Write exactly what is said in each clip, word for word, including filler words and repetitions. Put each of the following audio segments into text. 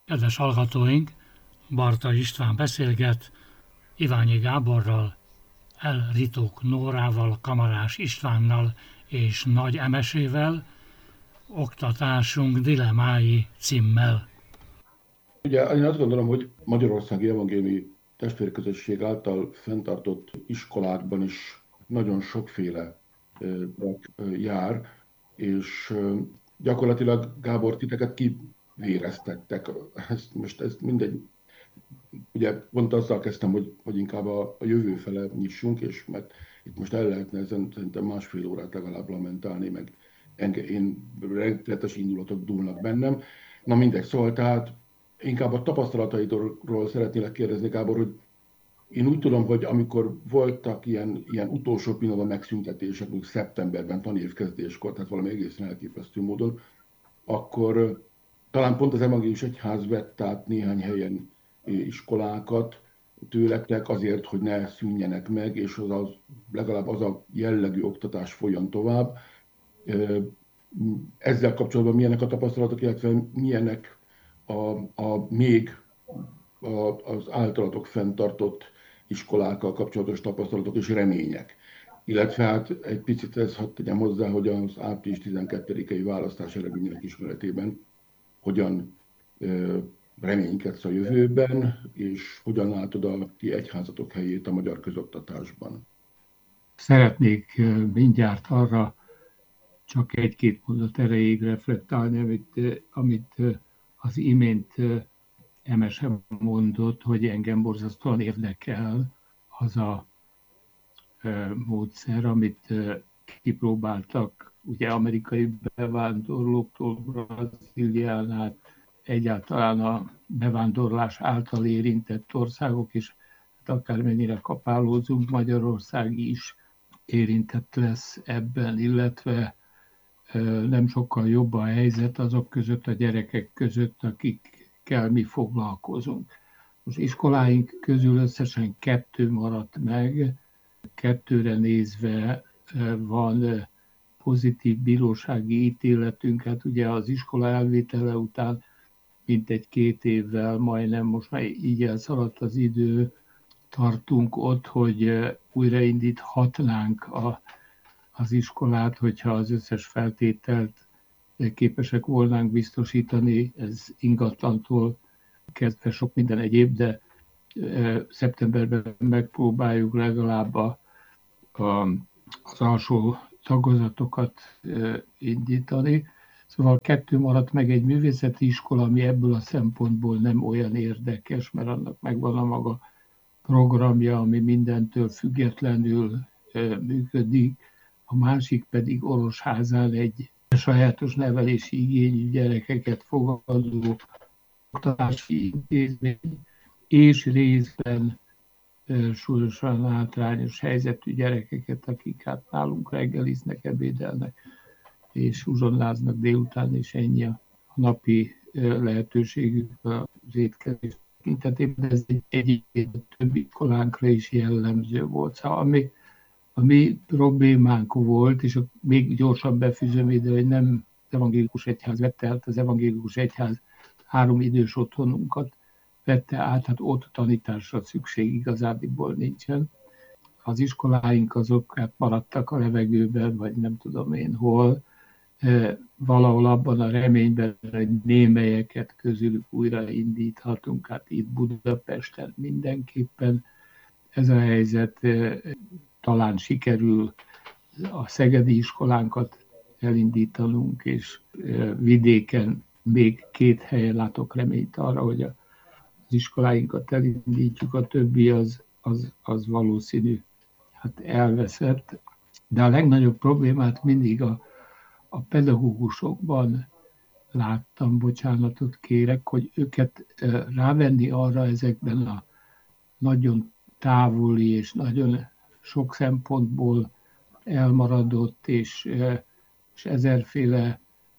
Kedves hallgatóink, Barta István beszélget Iványi Gáborral, L. Ritók Nórával, Kamarás Istvánnal és Nagy Emesével, Oktatásunk dilemmái címmel. Ugye én azt gondolom, hogy Magyarországi Evangéliumi Testvérközösség által fenntartott iskolákban is nagyon sokféle ö, brak, ö, jár, és ö, gyakorlatilag Gábor titeket kivéreztettek. Ez, most ez mindegy. Ugye pont azzal kezdtem, hogy, hogy inkább a, a jövő fele nyissunk, és mert itt most el lehetne ezen szerintem másfél órát legalább lamentálni, meg enge, én rettenetes indulatok dúlnak bennem. Na mindegy, szóval tehát inkább a tapasztalataidról szeretnélek kérdezni, Gábor, hogy én úgy tudom, hogy amikor voltak ilyen, ilyen utolsó pillanatban megszüntetések, mondjuk szeptemberben, tanévkezdéskor, tehát valami egészen elképesztő módon, akkor talán pont az Evangélius Egyház vett át néhány helyen iskolákat tőletek azért, hogy ne szűnjenek meg, és az, az legalább az a jellegű oktatás folyjon tovább. Ezzel kapcsolatban milyenek a tapasztalatok, illetve milyenek a, a még a, az általatok fenntartott iskolákkal kapcsolatos tapasztalatok és remények. Illetve hát egy picit ez hadd tegyem hozzá, hogy az április tizenkettedikei választás eredmények ismeretében hogyan ö, reménykedsz a jövőben, és hogyan látod a ti egyházatok helyét a magyar közoktatásban. Szeretnék mindjárt arra csak egy-két mondat erejéig reflektálni, amit, amit az imént Emese mondott, hogy engem borzasztóan érdekel az a módszer, amit kipróbáltak ugye amerikai bevándorlóktól Brazílián át, egyáltalán a bevándorlás által érintett országok is, hát akármennyire kapálózunk, Magyarország is érintett lesz ebben, illetve nem sokkal jobb a helyzet azok között, a gyerekek között, akikkel mi foglalkozunk. Most iskoláink közül összesen kettő maradt meg, kettőre nézve van pozitív bírósági ítéletünk, hát ugye az iskola elvétele után mintegy két évvel, majdnem most már így elszaladt az idő, tartunk ott, hogy újraindíthatnánk a, az iskolát, hogyha az összes feltételt képesek volnánk biztosítani, ez ingatlantól kezdve sok minden egyéb, de szeptemberben megpróbáljuk legalább a, a, az alsó tagozatokat indítani. Szóval kettő maradt meg, egy művészeti iskola, ami ebből a szempontból nem olyan érdekes, mert annak megvan a maga programja, ami mindentől függetlenül működik. A másik pedig Orosházán egy sajátos nevelési igényű gyerekeket fogadó oktatási intézmény, és részben súlyosan hátrányos helyzetű gyerekeket, akik hát nálunk reggeliznek, ebédelnek, és uzsonnáznak délután, és ennyi a napi lehetőségük az étkezés tekintetében. Ez egy, egy, egy többi iskolánkra is jellemző volt. Szóval ami, ami problémánk volt, és még gyorsan befűzöm ide, hogy nem az evangélikus egyház vette át, az evangélikus egyház három idős otthonunkat vette át, hát ott tanításra szükség igazából nincsen. Az iskoláink azok hát maradtak a levegőben, vagy nem tudom én hol, valahol abban a reményben, hogy némelyeket közülük újraindíthatunk, hát itt Budapesten mindenképpen. Ez a helyzet, talán sikerül a szegedi iskolánkat elindítanunk, és vidéken még két helyen látok reményt arra, hogy az iskoláinkat elindítjuk, a többi az, az, az valószínű, hát elveszett. De a legnagyobb problémát mindig a, a pedagógusokban láttam, bocsánatot kérek, hogy őket rávenni arra ezekben a nagyon távoli és nagyon sok szempontból elmaradott és, és ezerféle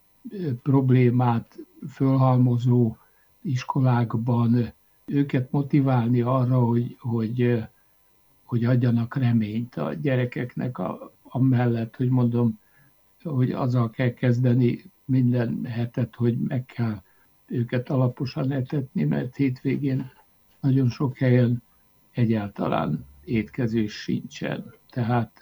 problémát fölhalmozó iskolákban őket motiválni arra, hogy, hogy, hogy adjanak reményt a gyerekeknek a, a mellett, hogy mondom, hogy azzal kell kezdeni minden hetet, hogy meg kell őket alaposan etetni, mert hétvégén nagyon sok helyen egyáltalán étkezés sincsen. Tehát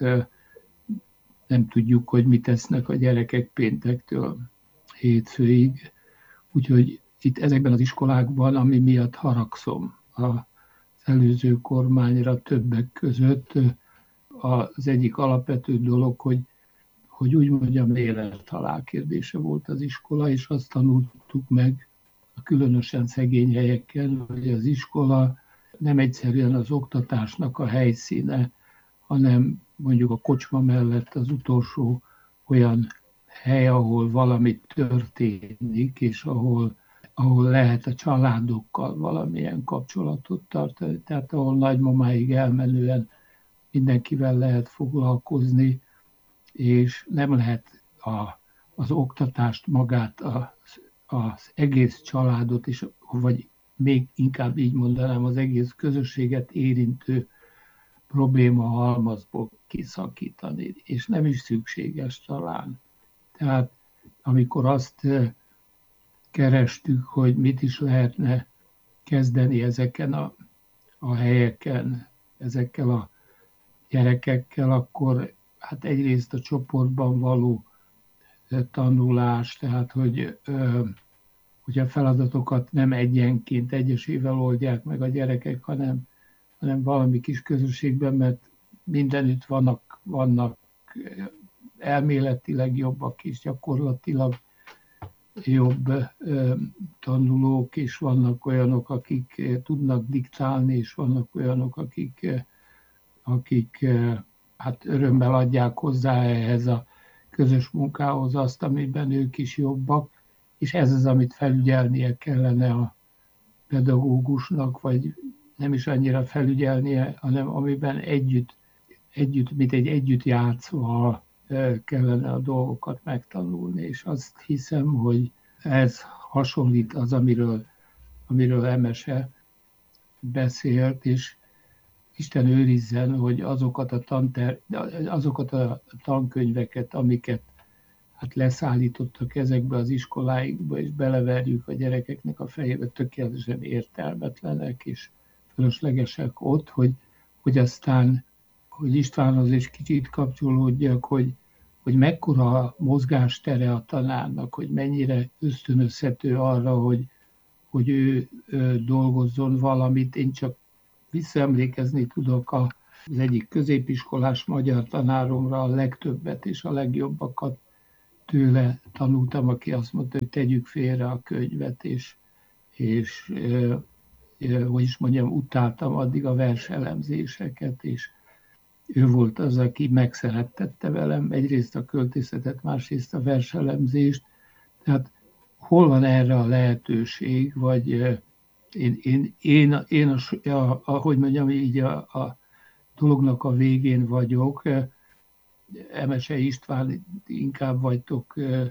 nem tudjuk, hogy mit tesznek a gyerekek péntektől hétfőig. Úgyhogy itt ezekben az iskolákban, ami miatt haragszom az előző kormányra többek között, az egyik alapvető dolog, hogy, hogy úgy mondjam, élethalál kérdése volt az iskola, és azt tanultuk meg a különösen szegény helyeken, hogy az iskola nem egyszerűen az oktatásnak a helyszíne, hanem mondjuk a kocsma mellett az utolsó olyan hely, ahol valami történik, és ahol, ahol lehet a családokkal valamilyen kapcsolatot tartani, tehát ahol nagymamáig elmenően mindenkivel lehet foglalkozni, és nem lehet a, az oktatást magát, az, az egész családot, és, vagy még inkább így mondanám, az egész közösséget érintő probléma halmazból kiszakítani, és nem is szükséges talán. Tehát amikor azt kerestük, hogy mit is lehetne kezdeni ezeken a, a helyeken, ezekkel a gyerekekkel, akkor hát egyrészt a csoportban való tanulás, tehát hogy, hogy a feladatokat nem egyenként, egyesével oldják meg a gyerekek, hanem, hanem valami kis közösségben, mert mindenütt vannak, vannak elméletileg jobbak és gyakorlatilag jobb tanulók, és vannak olyanok, akik tudnak diktálni, és vannak olyanok, akik, akik hát örömmel adják hozzá ehhez a közös munkához azt, amiben ők is jobbak, és ez az, amit felügyelnie kellene a pedagógusnak, vagy nem is annyira felügyelnie, hanem amiben együtt, együtt mint egy együtt játszva kellene a dolgokat megtanulni, és azt hiszem, hogy ez hasonlít az, amiről, amiről Emese beszélt, és Isten őrizzen, hogy azokat a, tanter, azokat a tankönyveket, amiket hát leszállítottak ezekbe az iskoláikba, és beleverjük a gyerekeknek a fejébe, tökéletesen értelmetlenek és fölöslegesek ott, hogy, hogy aztán, hogy Istvánhoz is kicsit kapcsolódjak, hogy, hogy mekkora a mozgástere a tanárnak, hogy mennyire ösztönözhető arra, hogy, hogy ő, ő dolgozzon valamit. Én csak visszaemlékezni tudok az egyik középiskolás magyar tanáromra, a legtöbbet és a legjobbakat tőle tanultam, aki azt mondta, hogy tegyük félre a könyvet, és, és hogy is mondjam, utáltam addig a verselemzéseket, és ő volt az, aki megszerettette velem egyrészt a költészetet, másrészt a verselemzést. Tehát hol van erre a lehetőség, vagy én, én, én, én a, a, a, hogy mondjam, így a, a dolognak a végén vagyok. Emese István, inkább vagytok,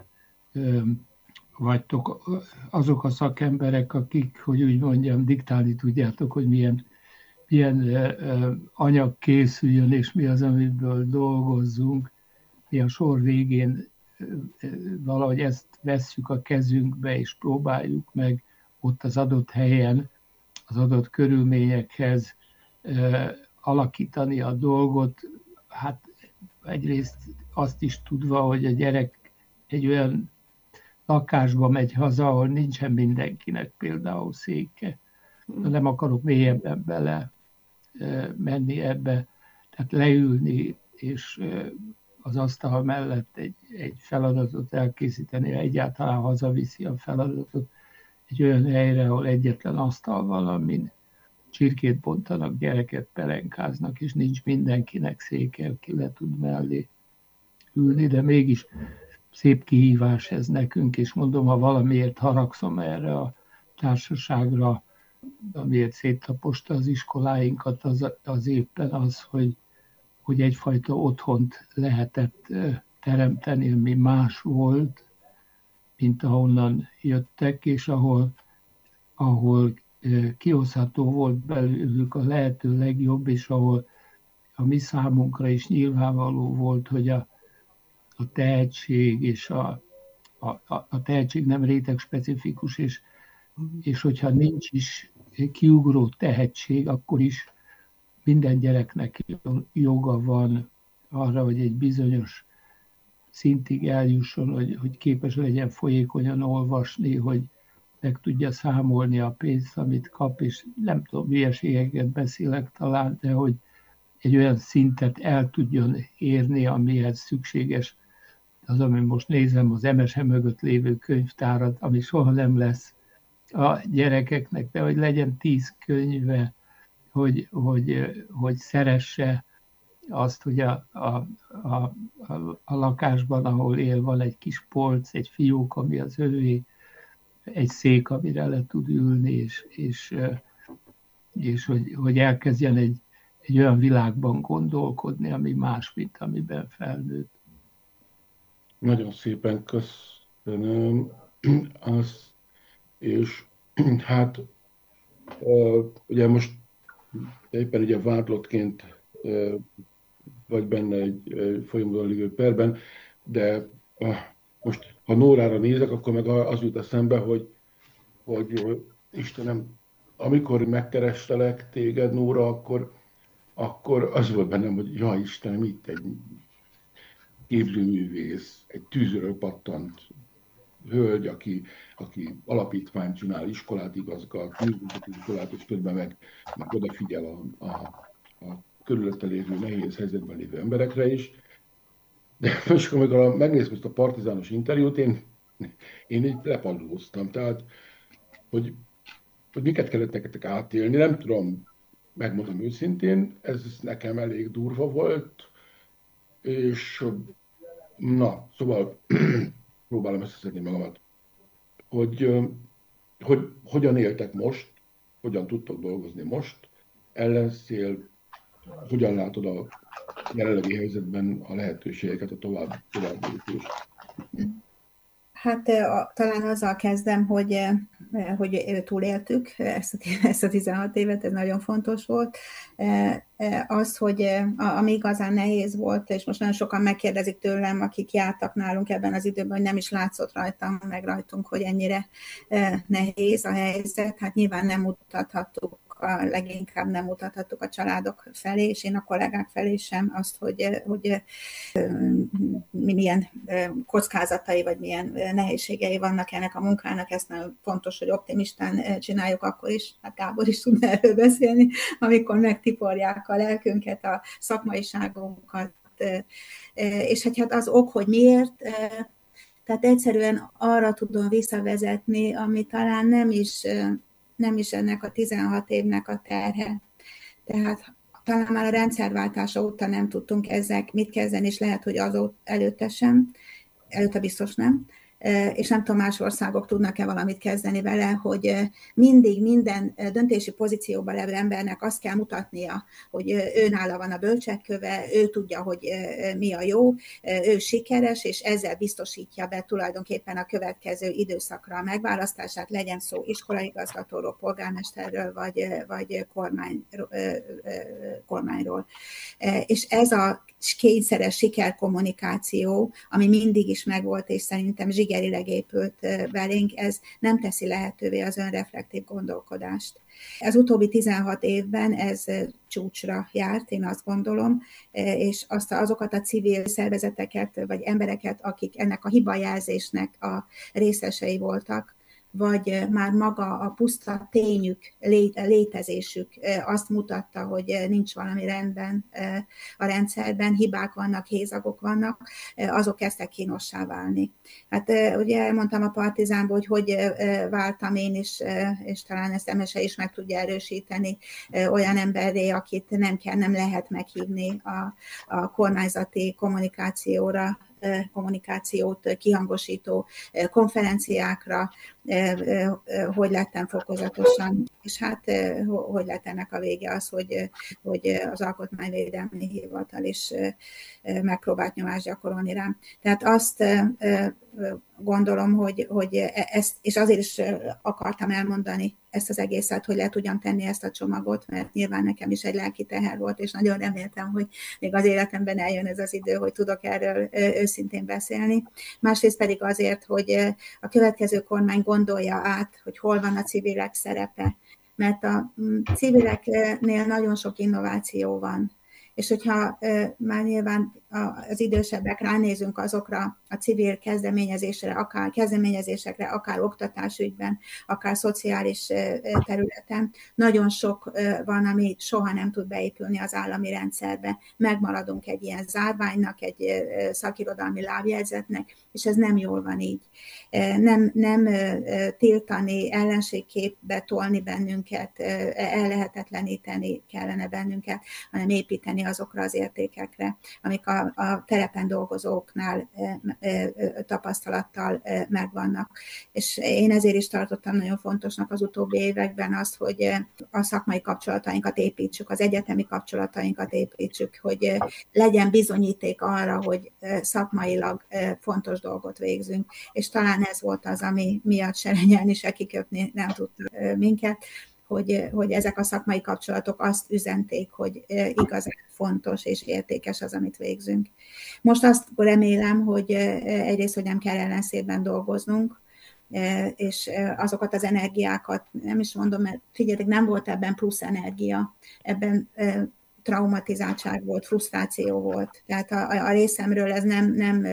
vagytok azok a szakemberek, akik, hogy úgy mondjam, diktálni tudjátok, hogy milyen, milyen anyag készüljön, és mi az, amiből dolgozzunk. Mi a sor végén valahogy ezt vesszük a kezünkbe, és próbáljuk meg ott az adott helyen, az adott körülményekhez alakítani a dolgot. Hát egyrészt azt is tudva, hogy a gyerek egy olyan lakásba megy haza, ahol nincsen mindenkinek például széke. Nem akarok mélyebben bele menni ebbe, tehát leülni, és az asztal mellett egy, egy feladatot elkészíteni, egyáltalán hazaviszi a feladatot egy olyan helyre, ahol egyetlen asztal van, amin csirkét bontanak, gyereket pelenkáznak, és nincs mindenkinek széke, aki le tud mellé ülni, de mégis szép kihívás ez nekünk, és mondom, ha valamiért haragszom erre a társaságra, amiért széttaposta az iskoláinkat, az, az éppen az, hogy, hogy egyfajta otthont lehetett teremteni, ami más volt, mint ahonnan jöttek, és ahol, ahol kihozható volt belőlük a lehető legjobb, és ahol a mi számunkra is nyilvánvaló volt, hogy a, a tehetség és a, a, a tehetség nem réteg specifikus, és és hogyha nincs is kiugró tehetség, akkor is minden gyereknek joga van arra, hogy egy bizonyos szintig eljusson, hogy, hogy képes legyen folyékonyan olvasni, hogy meg tudja számolni a pénzt, amit kap, és nem tudom, hülyeségeket beszélek talán, de hogy egy olyan szintet el tudjon érni, amihez szükséges az, ami most nézem, az em es e mögött lévő könyvtárat, ami soha nem lesz a gyerekeknek, de hogy legyen tíz könyve, hogy, hogy, hogy szeresse azt, hogy a, a, a, a, a lakásban, ahol él, van egy kis polc, egy fiók, ami az övé, egy szék, amire le tud ülni, és, és, és hogy, hogy elkezdjen egy, egy olyan világban gondolkodni, ami más, mint amiben felnőtt. Nagyon szépen köszönöm azt, és hát ugye most éppen ugye vádlottként vagy benne egy folyamatban lévő perben, de most ha Nórára nézek, akkor meg az jut eszembe, hogy, hogy Istenem, amikor megkerestelek téged, Nóra, akkor, akkor az volt bennem, hogy ja Istenem, itt egy képzőművész, egy tűzről pattant hölgy, aki, aki alapítványt csinál, iskolát igazgat, művészeti iskolát, és közben meg, meg odafigyel a, a, a körülötte lévő nehéz helyzetben lévő emberekre is. De most, amikor megnéztem ezt a partizános interjút, én, én így lepadlóztam. Tehát, hogy, hogy miket kellett nektek átélni, nem tudom, megmondom őszintén, ez nekem elég durva volt, és na, szóval próbálom összeszedni magamat, hogy, hogy hogyan éltek most, hogyan tudtok dolgozni most, ellenszél, hogyan látod a jelenlegi helyzetben a lehetőségeket, a tovább, tovább lépést. Hát a, talán azzal kezdem, hogy, hogy túléltük ezt a, ezt a tizenhat évet, ez nagyon fontos volt. Az, hogy ami igazán nehéz volt, és most nagyon sokan megkérdezik tőlem, akik jártak nálunk ebben az időben, hogy nem is látszott rajtam, meg rajtunk, hogy ennyire nehéz a helyzet. Hát nyilván nem mutathattuk, a, leginkább nem mutathattuk a családok felé, és én a kollégák felé sem azt, hogy, hogy milyen kockázatai, vagy milyen nehézségei vannak ennek a munkának. Ezt nagyon fontos, hogy optimistán csináljuk akkor is. Hát Gábor is tudna erről beszélni, amikor megtiporják a lelkünket, a szakmaiságunkat. És hát az ok, hogy miért, tehát egyszerűen arra tudom visszavezetni, ami talán nem is, nem is ennek a tizenhat évnek a terhe. Tehát talán már a rendszerváltása óta nem tudtunk ezzel mit kezdeni, és lehet, hogy az előtte sem, előtte biztos nem, és nem tudom, más országok tudnak-e valamit kezdeni vele, hogy mindig minden döntési pozícióban levő embernek azt kell mutatnia, hogy ő nála van a bölcsekköve, ő tudja, hogy mi a jó, ő sikeres, és ezzel biztosítja be tulajdonképpen a következő időszakra a megválasztását, legyen szó iskolaigazgatóról, polgármesterről, vagy, vagy kormány, kormányról. És ez a kényszeres sikerkommunikáció, ami mindig is megvolt, és szerintem zsigerileg épült belénk, ez nem teszi lehetővé az önreflektív gondolkodást. Az utóbbi tizenhat évben ez csúcsra járt, én azt gondolom, és azt, azokat a civil szervezeteket, vagy embereket, akik ennek a hibajelzésnek a részesei voltak, vagy már maga a puszta tényük, létezésük azt mutatta, hogy nincs valami rendben a rendszerben, hibák vannak, hézagok vannak, azok kezdtek kínossá válni. Hát ugye elmondtam a Partizánból, hogy hogy váltam én is, és talán ezt Emese is meg tudja erősíteni, olyan emberré, akit nem kell, nem lehet meghívni a, a kormányzati kommunikációra, kommunikációt kihangosító konferenciákra, hogy lettem fokozatosan, és hát hogy lett ennek a vége az, hogy, hogy az Alkotmányvédelmi Hivatal is megpróbált nyomást gyakorolni rám. Tehát azt gondolom, hogy, hogy ezt, és azért is akartam elmondani ezt az egészet, hogy le tudjam tenni ezt a csomagot, mert nyilván nekem is egy lelki teher volt, és nagyon reméltem, hogy még az életemben eljön ez az idő, hogy tudok erről őszintén beszélni. Másrészt pedig azért, hogy a következő kormány gondolja át, hogy hol van a civilek szerepe, mert a civileknél nagyon sok innováció van. És hogyha már nyilván az idősebbek ránézünk azokra a civil kezdeményezésre, akár kezdeményezésekre, akár oktatásügyben, akár szociális területen, nagyon sok van, ami soha nem tud beépülni az állami rendszerbe. Megmaradunk egy ilyen zárványnak, egy szakirodalmi lábjegyzetnek, és ez nem jól van így. Nem, nem tiltani, ellenségképbe tolni bennünket, ellehetetleníteni kellene bennünket, hanem építeni azokra az értékekre, amik a, a telepen dolgozóknál e, e, tapasztalattal e, megvannak. És én ezért is tartottam nagyon fontosnak az utóbbi években azt, hogy a szakmai kapcsolatainkat építsük, az egyetemi kapcsolatainkat építsük, hogy legyen bizonyíték arra, hogy szakmailag fontos dolgot végzünk. És talán ez volt az, ami miatt Serenyelni se kiköpni nem tudta minket, Hogy, hogy ezek a szakmai kapcsolatok azt üzenték, hogy igazán fontos és értékes az, amit végzünk. Most azt remélem, hogy egyrészt, hogy nem kell ellenszélben dolgoznunk, és azokat az energiákat, nem is mondom, mert figyeljetek, nem volt ebben plusz energia, ebben traumatizáltság volt, frusztráció volt. Tehát a, a részemről ez nem, nem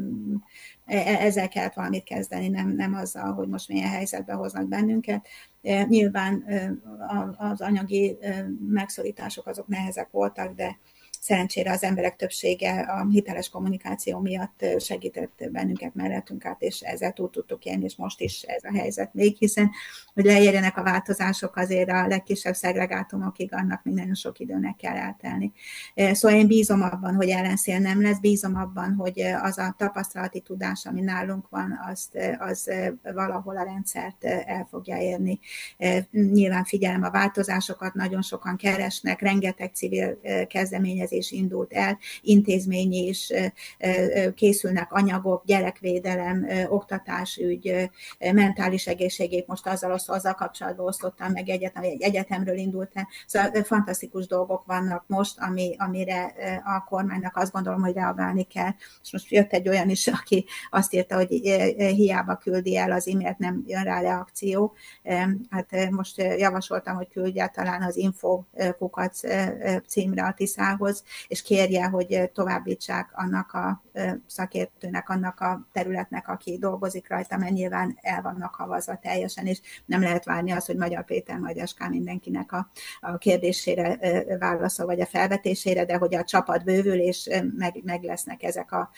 ezzel kellett valamit kezdeni, nem, nem azzal, hogy most milyen helyzetbe hoznak bennünket. Nyilván az anyagi megszorítások azok nehezek voltak, de szerencsére az emberek többsége a hiteles kommunikáció miatt segített bennünket mellettünk át, és ezzel túl tudtuk élni, és most is ez a helyzet még, hiszen, hogy leérjenek a változások, azért a legkisebb szegregátumokig annak még nagyon sok időnek kell eltelni. Szóval én bízom abban, hogy ellenszél nem lesz, bízom abban, hogy az a tapasztalati tudás, ami nálunk van, azt, az valahol a rendszert el fogja érni. Nyilván figyelem a változásokat, nagyon sokan keresnek, rengeteg civil kezdeményezés indult el, intézményi is készülnek anyagok, gyerekvédelem, oktatásügy, mentális egészségügy, most azzal, azzal kapcsolatban osztottam meg egyetem, egy egyetemről indult el. Szóval fantasztikus dolgok vannak most, ami, amire a kormánynak azt gondolom, hogy reagálni kell. És most jött egy olyan is, aki azt írta, hogy hiába küldi el az e-mailt, nem jön rá reakció. Hát most javasoltam, hogy küldje talán az info kukac címre a Tiszához, és kérje, hogy továbbítsák annak a szakértőnek, annak a területnek, aki dolgozik rajta, mert nyilván el vannak havazva teljesen, és nem lehet várni azt, hogy Magyar Péter majd eskál mindenkinek a, a kérdésére válaszol, vagy a felvetésére, de hogy a csapat bővül, és meg, meg lesznek ezek a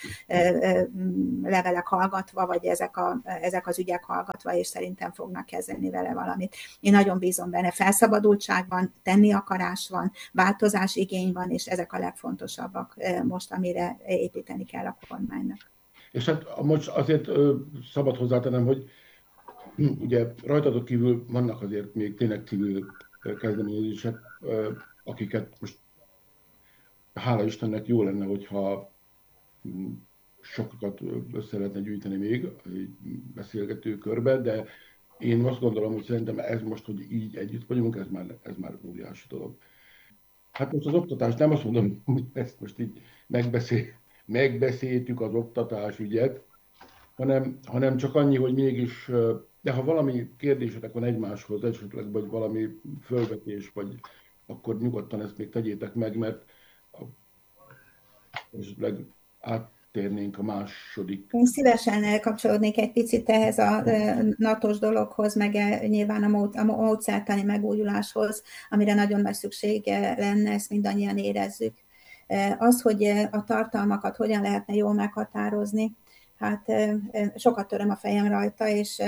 levelek hallgatva, vagy ezek, a, ezek az ügyek hallgatva, és szerintem fognak kezdeni vele valamit. Én nagyon bízom benne, felszabadultság van, tenni akarás van, változás igény van, és ezek a legfontosabbak most, amire építeni kell a kormánynak. És hát most azért szabad hozzátenem, hogy ugye rajtatok kívül vannak azért még tényleg civil kezdeményezések, akiket most hála Istennek jó lenne, hogyha sokat össze lehetne gyűjteni még egy beszélgető körbe, de én azt gondolom, hogy szerintem ez most, hogy így együtt vagyunk, ez már, ez már óriási dolog. Hát most az oktatás, nem azt mondom, hogy ezt most így megbeszél, megbeszéltük az oktatás ügyet, hanem, hanem csak annyi, hogy mégis, de ha valami kérdésetek van egymáshoz, esetleg vagy valami fölvetés, vagy akkor nyugodtan ezt még tegyétek meg, mert esetleg áttérnénk a második. Én szívesen kapcsolódnék egy picit ehhez a natos dologhoz, meg nyilván a módszertani megújuláshoz, amire nagyon nagy szüksége lenne, ezt mindannyian érezzük. Az, hogy a tartalmakat hogyan lehetne jól meghatározni, hát sokat töröm a fejem rajta, és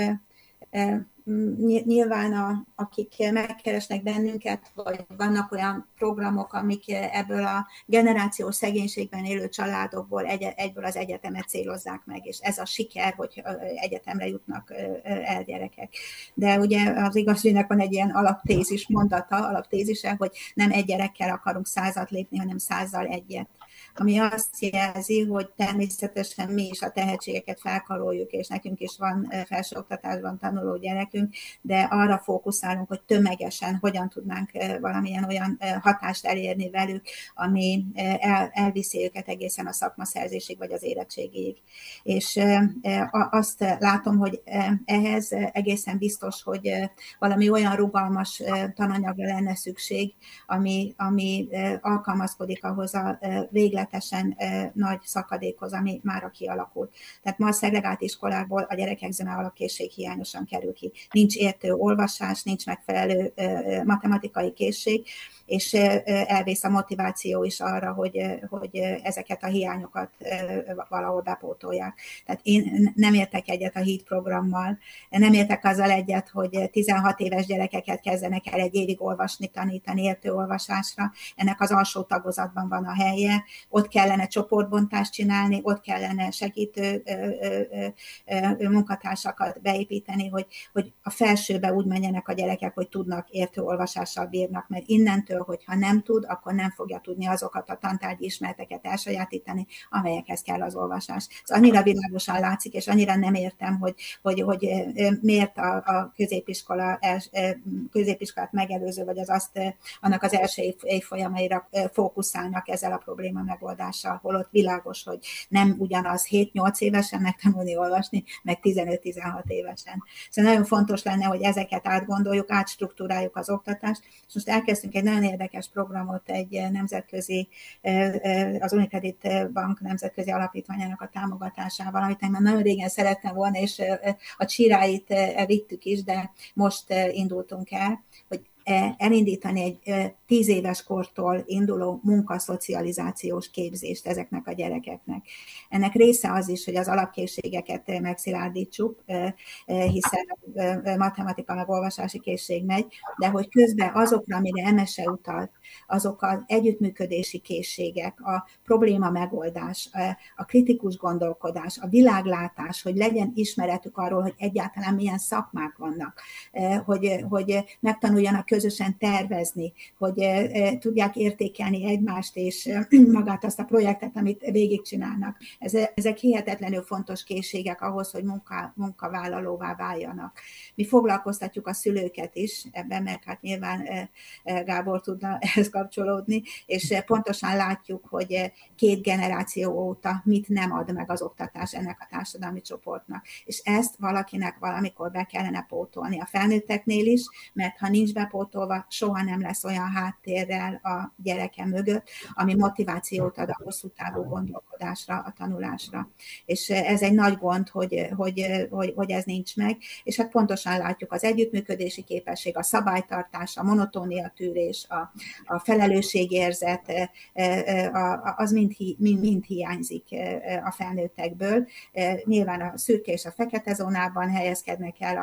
nyilván a, akik megkeresnek bennünket, vagy vannak olyan programok, amik ebből a generációs szegénységben élő családokból egy, egyből az egyetemet célozzák meg, és ez a siker, hogy egyetemre jutnak el gyerekek. De ugye az igazságnak van egy ilyen alaptézis mondata, alaptézise, hogy nem egy gyerekkel akarunk százat lépni, hanem százzal egyet. ami azt jelzi, hogy természetesen mi is a tehetségeket felkaroljuk, és nekünk is van felsőoktatásban tanuló gyerekünk, de arra fókuszálunk, hogy tömegesen hogyan tudnánk valamilyen olyan hatást elérni velük, ami el, elviszi őket egészen a szakmaszerzésig, vagy az érettségig. És azt látom, hogy ehhez egészen biztos, hogy valami olyan rugalmas tananyagra lenne szükség, ami, ami alkalmazkodik ahhoz a végletesen nagy szakadékhoz, ami már kialakult. Tehát ma a szegregált iskolákból a gyerekek zöme alapkészség hiányosan kerül ki. Nincs értő olvasás, nincs megfelelő matematikai készség, és elvész a motiváció is arra, hogy, hogy ezeket a hiányokat valahol bepótolják. Tehát én nem értek egyet a HEAT programmal, nem értek azzal egyet, hogy tizenhat éves gyerekeket kezdenek el egy évig olvasni, tanítani értő olvasásra. Ennek az alsó tagozatban van a helye, ott kellene csoportbontást csinálni, ott kellene segítő munkatársakat beépíteni, hogy, hogy a felsőbe úgy menjenek a gyerekek, hogy tudnak értő olvasással bírnak, mert innentől, hogyha nem tud, akkor nem fogja tudni azokat a tantárgyi ismereteket elsajátítani, amelyekhez kell az olvasás. Ez annyira világosan látszik, és annyira nem értem, hogy, hogy, hogy miért a, a középiskola, középiskolát megelőző, vagy az azt, annak az első évfolyamaira fókuszálnak ezzel a probléma megoldással, holott világos, hogy nem ugyanaz hét-nyolc évesen megtanulni olvasni, meg tizenöt-tizenhat évesen. Szóval nagyon fontos lenne, hogy ezeket átgondoljuk, átstruktúráljuk az oktatást, és most elkezdtünk egy nagyon érdekes programot, egy nemzetközi, az Unicredit Bank nemzetközi alapítványának a támogatásával, amit én már nagyon régen szerettem volna, és a csiráit vittük is, de most indultunk el, hogy elindítani egy tíz éves kortól induló munkaszocializációs képzést ezeknek a gyerekeknek. Ennek része az is, hogy az alapkészségeket megszilárdítsuk, hiszen matematika meg olvasási készség megy, de hogy közben azokra, amire Emese utalt, azok az együttműködési készségek, a probléma megoldás, a kritikus gondolkodás, a világlátás, hogy legyen ismeretük arról, hogy egyáltalán milyen szakmák vannak, hogy, hogy megtanuljanak közösen tervezni, hogy tudják értékelni egymást és magát azt a projektet, amit végigcsinálnak. Ezek hihetetlenül fontos készségek ahhoz, hogy munka, munkavállalóvá váljanak. Mi foglalkoztatjuk a szülőket is ebben, mert hát nyilván Gábor tudna ehhez kapcsolódni, és pontosan látjuk, hogy két generáció óta mit nem ad meg az oktatás ennek a társadalmi csoportnak. És ezt valakinek valamikor be kellene pótolni a felnőtteknél is, mert ha nincs bepótolva, soha nem lesz olyan háttérrel a gyereke mögött, ami motivációt ad a hosszú távú gondolkodásra, a tanulásra. És ez egy nagy gond, hogy, hogy, hogy, hogy ez nincs meg, és hát pontosan látjuk az együttműködési képesség, a szabálytartás, a monotónia tűrés, a, a felelősségérzet, az mind, mind, mind hiányzik a felnőttekből. Nyilván a szürke és a fekete zónában helyezkednek el